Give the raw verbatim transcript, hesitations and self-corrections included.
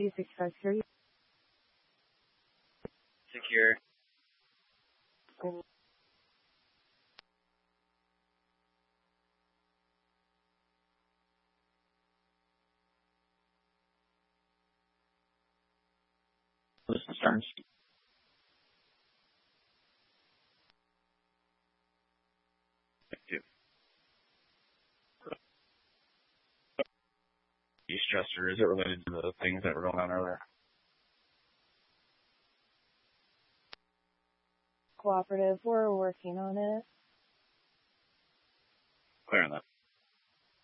two six five three. Secure. Listen, Stearns. Chester, is it related to the things that were going on earlier? Cooperative, we're working on it. Clear on that.